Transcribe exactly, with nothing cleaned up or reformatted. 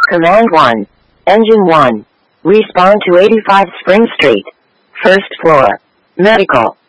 Command one. Engine one. Respawn to eighty-five Spring Street. First floor. Medical.